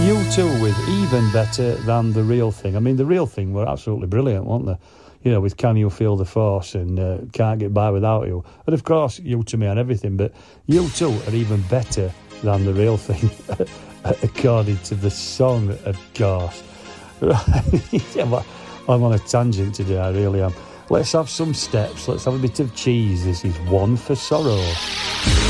U2 with Even Better Than The Real Thing. I mean, The Real Thing were absolutely brilliant, weren't they? You know, with Can You Feel the Force and Can't Get By Without You. And of course, You To Me and everything, but U2 are even better than The Real Thing, according to the song, of course. Yeah, but I'm on a tangent today, I really am. Let's have some steps, let's have a bit of cheese. This is One for Sorrow.